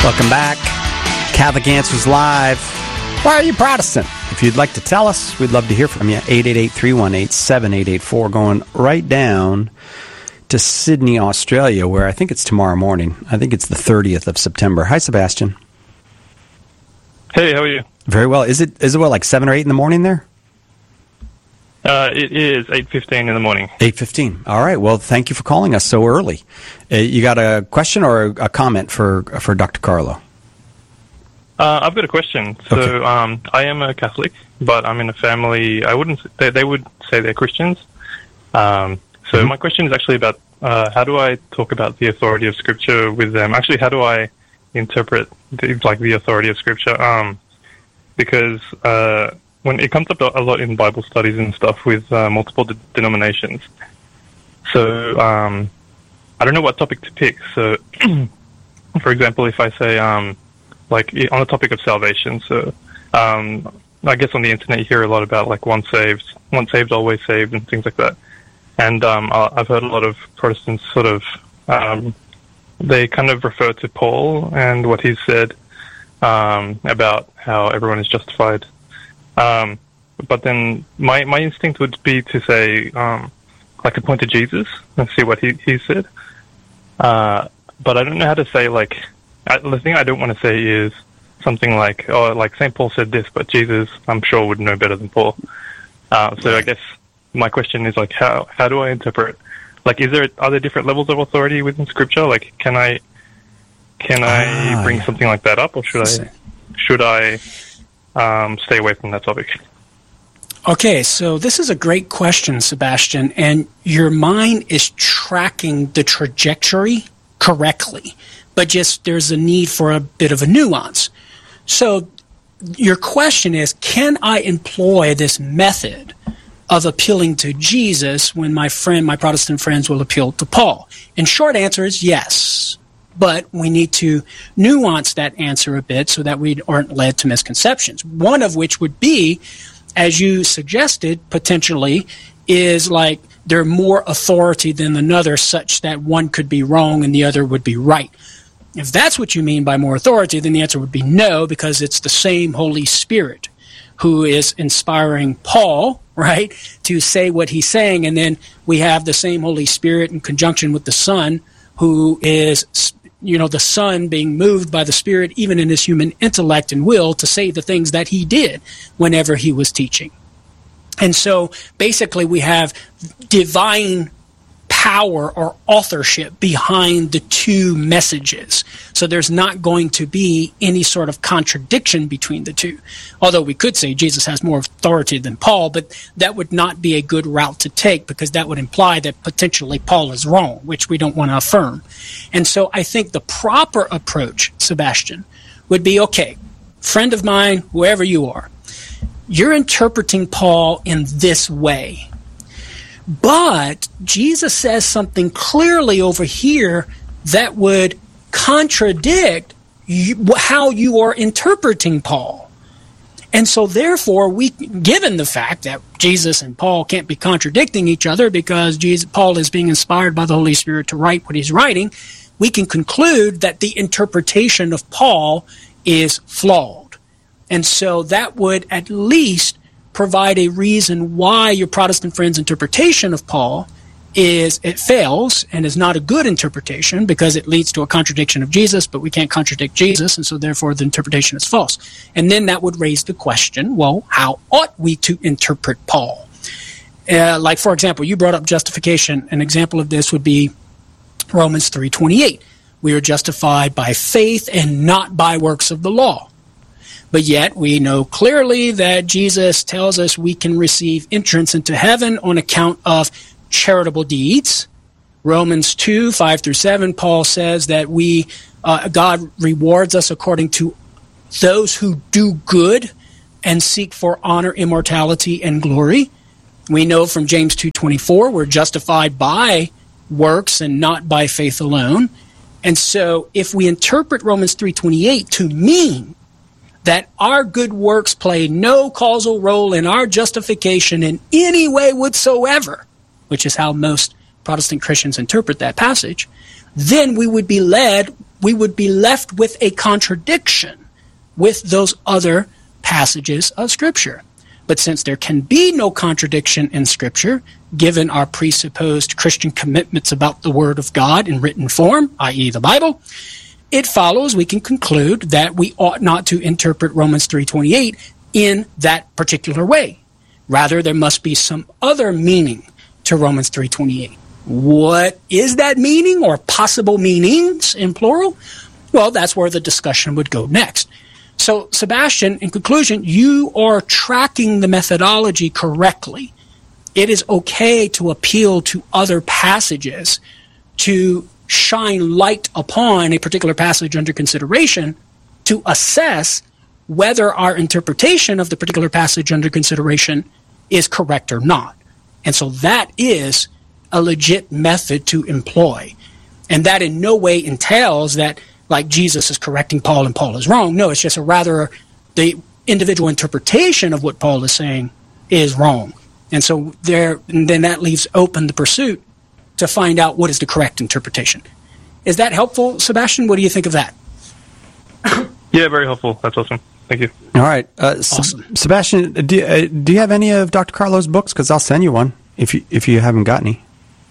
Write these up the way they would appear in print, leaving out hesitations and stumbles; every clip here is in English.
Welcome back. Catholic Answers Live. Why are you Protestant? If you'd like to tell us, we'd love to hear from you. 888-318-7884. Going right down to Sydney, Australia, where I think it's tomorrow morning. I think it's the 30th of September. Hi, Sebastian. Hey, how are you? Very well. Is it what, like 7 or 8 in the morning there? It is 8:15 in the morning. 8:15. All right. Well, thank you for calling us so early. You got a question or a comment for Dr. Carlo? I've got a question. So, Okay. I am a Catholic, but I'm in a family. I wouldn't. They would say they're Christians. So my question is actually about how do I talk about the authority of Scripture with them? Actually, how do I interpret the authority of Scripture? Because when it comes up a lot in Bible studies and stuff with multiple denominations. So I don't know what topic to pick. So, for example, if I say on the topic of salvation, so I guess on the internet you hear a lot about like once saved, always saved, and things like that. And I've heard a lot of Protestants sort of they kind of refer to Paul and what he said about how everyone is justified. But then my instinct would be to say, to point to Jesus and see what he said. But I don't know how to say, the thing I don't want to say is something like St. Paul said this, but Jesus, I'm sure, would know better than Paul. So I guess my question is, how do I interpret? Are there different levels of authority within Scripture? Can I bring something like that up, or should I stay away from that topic? Okay, so this is a great question, Sebastian, and your mind is tracking the trajectory correctly, but just there's a need for a bit of a nuance. So your question is, can I employ this method of appealing to Jesus when my Protestant friends will appeal to Paul? And short answer is yes. But we need to nuance that answer a bit so that we aren't led to misconceptions. One of which would be, as you suggested, potentially, is they're more authority than another, such that one could be wrong and the other would be right. If that's what you mean by more authority, then the answer would be no, because it's the same Holy Spirit who is inspiring Paul, right, to say what he's saying, and then we have the same Holy Spirit in conjunction with the Son, who is, the Son being moved by the Spirit, even in his human intellect and will, to say the things that he did whenever he was teaching. And so basically we have divine power or authorship behind the two messages. So there's not going to be any sort of contradiction between the two. Although we could say Jesus has more authority than Paul, but that would not be a good route to take, because that would imply that potentially Paul is wrong, which we don't want to affirm. And so I think the proper approach, Sebastian, would be, okay, friend of mine, whoever you are, you're interpreting Paul in this way. But Jesus says something clearly over here that would contradict how you are interpreting Paul. And so therefore, given the fact that Jesus and Paul can't be contradicting each other because Paul is being inspired by the Holy Spirit to write what he's writing, we can conclude that the interpretation of Paul is flawed. And so that would at least provide a reason why your Protestant friend's interpretation of Paul fails and is not a good interpretation, because it leads to a contradiction of Jesus, but we can't contradict Jesus, and so therefore the interpretation is false. And then that would raise the question, well, how ought we to interpret Paul? For example, you brought up justification. An example of this would be Romans 3:28. We are justified by faith and not by works of the law. But yet we know clearly that Jesus tells us we can receive entrance into heaven on account of charitable deeds. Romans 2:5-7, Paul says that God rewards us according to those who do good and seek for honor, immortality, and glory. We know from James 2:24 we're justified by works and not by faith alone. And so if we interpret Romans 3:28 to mean that our good works play no causal role in our justification in any way whatsoever, which is how most Protestant Christians interpret that passage, then we would be led we would be left with a contradiction with those other passages of Scripture. But since there can be no contradiction in Scripture, given our presupposed Christian commitments about the Word of God in written form, i.e. the Bible, it follows we can conclude that we ought not to interpret Romans 3:28 in that particular way. Rather, there must be some other meaning to Romans 3:28. What is that meaning, or possible meanings in plural? Well, that's where the discussion would go next. So, Sebastian, in conclusion, you are tracking the methodology correctly. It is okay to appeal to other passages to shine light upon a particular passage under consideration to assess whether our interpretation of the particular passage under consideration is correct or not. And so that is a legit method to employ. And that in no way entails that, like, Jesus is correcting Paul and Paul is wrong. No, it's just the individual interpretation of what Paul is saying is wrong. And so then that leaves open the pursuit to find out what is the correct interpretation. Is that helpful, Sebastian? What do you think of that? Yeah, very helpful. That's awesome. Thank you. All right. Awesome. Sebastian, do you have any of Dr. Carlo's books? Because I'll send you one if you haven't got any.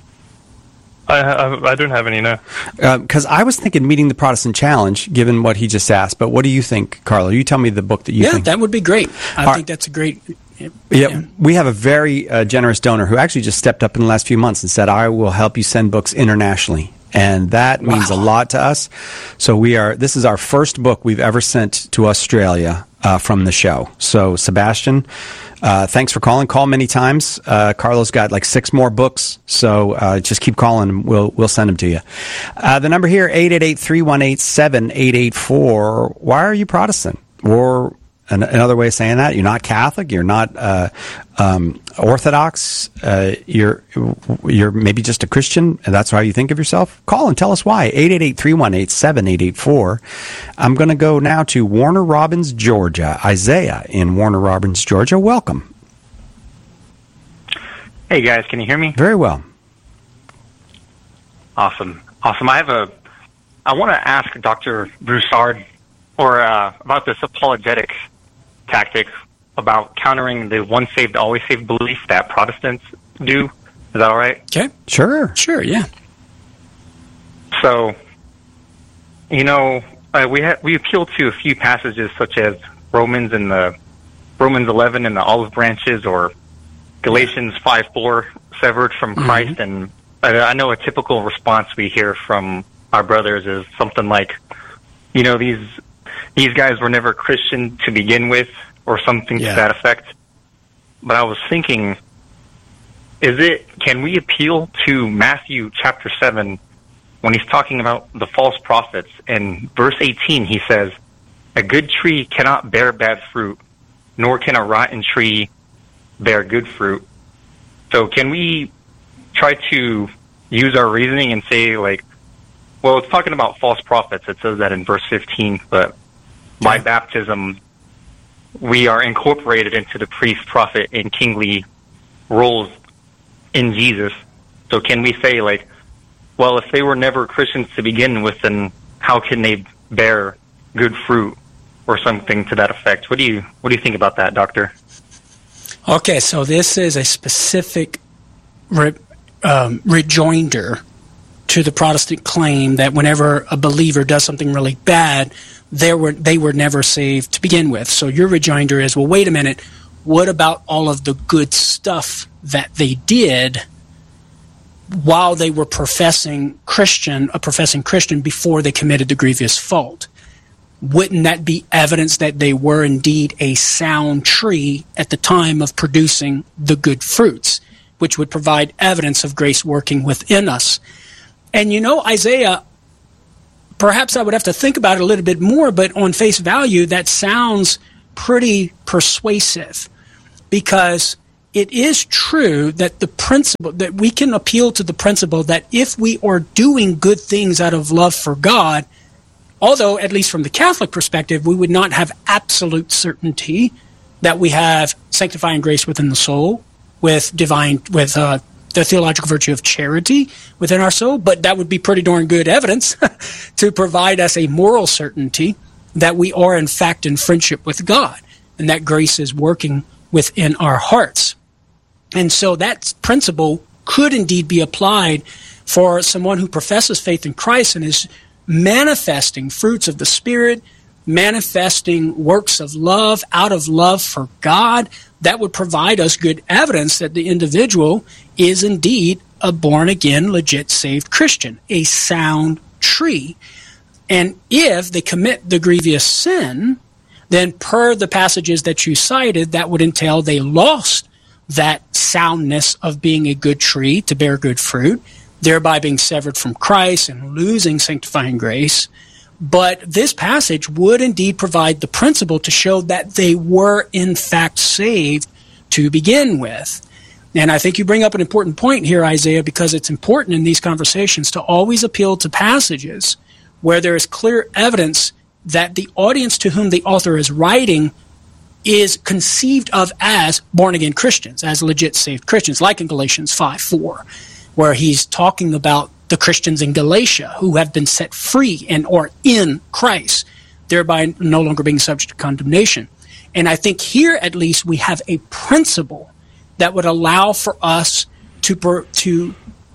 I don't have any, no. Because I was thinking Meeting the Protestant Challenge, given what he just asked. But what do you think, Carlo? You tell me the book that you think. Yeah, that would be great. I think that's a great... Yeah, we have a very generous donor who actually just stepped up in the last few months and said, I will help you send books internationally. And that means a lot to us. So this is our first book we've ever sent to Australia from the show. So, Sebastian, thanks for calling. Call many times. Carlo's got like 6 more books. So just keep calling. We'll send them to you. The number here, 888-318-7884. Why are you Protestant? Or another way of saying that, you're not Catholic, you're not Orthodox, you're maybe just a Christian, and that's how you think of yourself. Call and tell us why. 888-318-7884. I'm going to go now to Warner Robins, Georgia. Isaiah in Warner Robins, Georgia. Welcome. Hey guys, can you hear me? Very well. Awesome. I want to ask Dr. Broussard about this apologetics tactic about countering the once saved, always saved belief that Protestants do. Is that all right? Okay. Sure, yeah. So, we appeal to a few passages such as Romans 11 and the olive branches, or Galatians 5:4, severed from Christ. And I know a typical response we hear from our brothers is something like, these guys were never Christian to begin with, or something to that effect. But I was thinking, can we appeal to Matthew chapter 7 when he's talking about the false prophets? In verse 18, he says, a good tree cannot bear bad fruit, nor can a rotten tree bear good fruit. So can we try to use our reasoning and say, like, well, it's talking about false prophets. It says that in verse 15, but by baptism, we are incorporated into the priest, prophet, and kingly roles in Jesus. So can we say, like, well, if they were never Christians to begin with, then how can they bear good fruit, or something to that effect? What do you think about that, Doctor? Okay, so this is a specific rejoinder to the Protestant claim that whenever a believer does something really bad, they were never saved to begin with. So your rejoinder is, well, wait a minute, what about all of the good stuff that they did while they were a professing Christian before they committed the grievous fault? Wouldn't that be evidence that they were indeed a sound tree at the time of producing the good fruits, which would provide evidence of grace working within us? And Isaiah, perhaps I would have to think about it a little bit more, but on face value, that sounds pretty persuasive, because it is true that the principle, that we can appeal to the principle that if we are doing good things out of love for God, although at least from the Catholic perspective, we would not have absolute certainty that we have sanctifying grace within the soul with the the theological virtue of charity within our soul, but that would be pretty darn good evidence to provide us a moral certainty that we are in fact in friendship with God and that grace is working within our hearts. And so that principle could indeed be applied for someone who professes faith in Christ and is manifesting fruits of the Spirit, manifesting works of love out of love for God. That would provide us good evidence that the individual is indeed a born-again, legit saved Christian, a sound tree. And if they commit the grievous sin, then per the passages that you cited, that would entail they lost that soundness of being a good tree to bear good fruit, thereby being severed from Christ and losing sanctifying grace. But this passage would indeed provide the principle to show that they were in fact saved to begin with. And I think you bring up an important point here, Isaiah, because it's important in these conversations to always appeal to passages where there is clear evidence that the audience to whom the author is writing is conceived of as born-again Christians, as legit saved Christians, like in Galatians 5:4, where he's talking about the Christians in Galatia who have been set free and are in Christ, thereby no longer being subject to condemnation. And I think here, at least, we have a principle that would allow for us to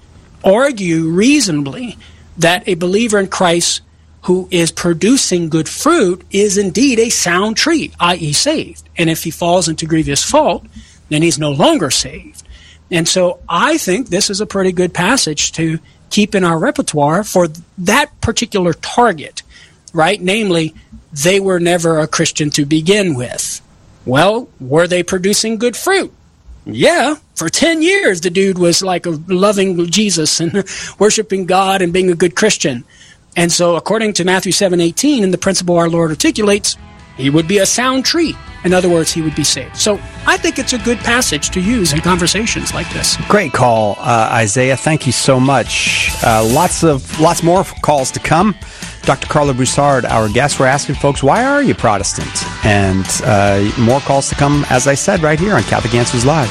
argue reasonably that a believer in Christ who is producing good fruit is indeed a sound tree, i.e. saved. And if he falls into grievous fault, then he's no longer saved. And so I think this is a pretty good passage to keep in our repertoire for that particular target, right? Namely, they were never a Christian to begin with. Well, were they producing good fruit? Yeah, for 10 years the dude was like loving Jesus and worshiping God and being a good Christian. And so according to Matthew 7:18 and the principle our Lord articulates, he would be a sound tree. In other words, he would be saved. So I think it's a good passage to use in conversations like this. Great call, Isaiah. Thank you so much. Lots more calls to come. Dr. Carlo Broussard, our guest, we're asking folks, why are you Protestant? And more calls to come, as I said, right here on Catholic Answers Live.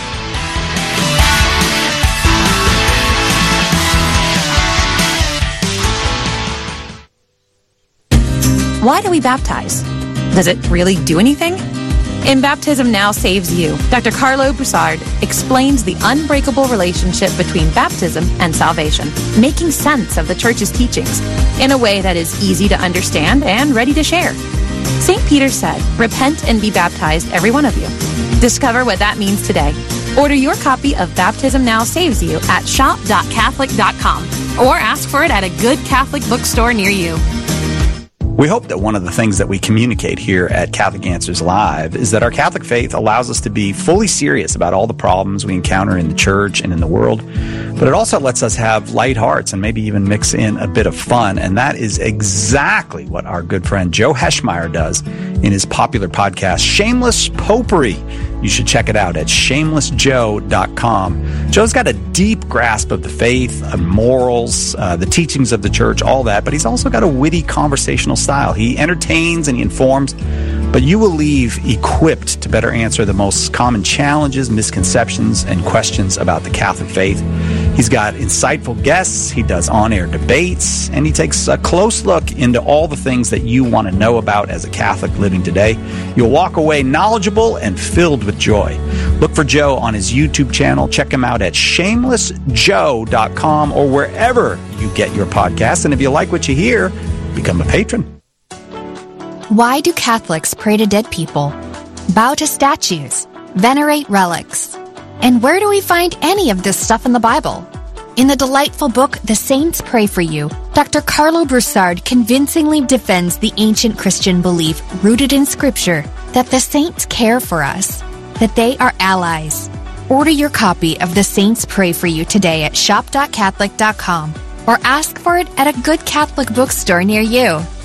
Why do we baptize? Does it really do anything? In Baptism Now Saves You, Dr. Carlo Broussard explains the unbreakable relationship between baptism and salvation, making sense of the Church's teachings in a way that is easy to understand and ready to share. St. Peter said, "Repent and be baptized, every one of you." Discover what that means today. Order your copy of Baptism Now Saves You at shop.catholic.com or ask for it at a good Catholic bookstore near you. We hope that one of the things that we communicate here at Catholic Answers Live is that our Catholic faith allows us to be fully serious about all the problems we encounter in the church and in the world, but it also lets us have light hearts and maybe even mix in a bit of fun, and that is exactly what our good friend Joe Heschmeyer does in his popular podcast, Shameless Popery. You should check it out at shamelessjoe.com. Joe's got a deep grasp of the faith, of morals, the teachings of the church, all that, but he's also got a witty conversational style. He entertains and he informs, but you will leave equipped to better answer the most common challenges, misconceptions, and questions about the Catholic faith. He's got insightful guests, he does on-air debates, and he takes a close look into all the things that you want to know about as a Catholic living today. You'll walk away knowledgeable and filled with joy. Look for Joe on his YouTube channel. Check him out at shamelessjoe.com or wherever you get your podcasts. And if you like what you hear, become a patron. Why do Catholics pray to dead people, bow to statues, venerate relics? And where do we find any of this stuff in the Bible? In the delightful book, The Saints Pray for You, Dr. Carlo Broussard convincingly defends the ancient Christian belief rooted in Scripture that the saints care for us, that they are allies. Order your copy of The Saints Pray for You today at shop.catholic.com or ask for it at a good Catholic bookstore near you.